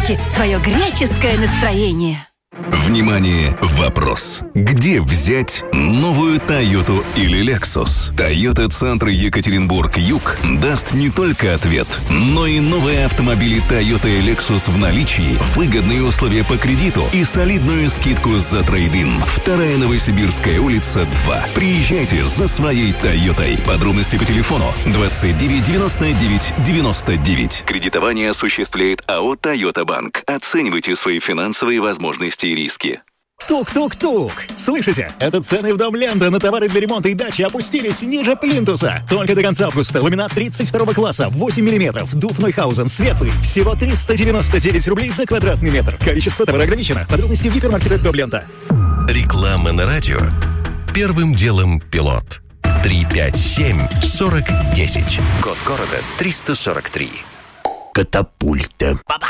подарки, твое греческое настроение. Внимание! Вопрос. Где взять новую Тойоту или Lexus? Toyota Центр Екатеринбург-Юг даст не только ответ, но и новые автомобили Toyota и Lexus в наличии, выгодные условия по кредиту и солидную скидку за трейд-ин. 2-я Новосибирская улица, 2. Приезжайте за своей Тойотой. Подробности по телефону 29 99 99. Кредитование осуществляет АО «Тойота Банк». Оценивайте свои финансовые возможности и риски. Тук-тук-тук! Слышите? Это цены в Дом Лента на товары для ремонта и дачи опустились ниже плинтуса. Только до конца августа ламинат 32 класса, 8 мм, дуб Нойхаузен, светлый. Всего 399 рублей за квадратный метр. Количество товара ограничено. Подробности в гипермаркетах Дом Лента. Реклама на радио. Первым делом пилот. 357-40-10. Код города 343. Катапульта. Папа,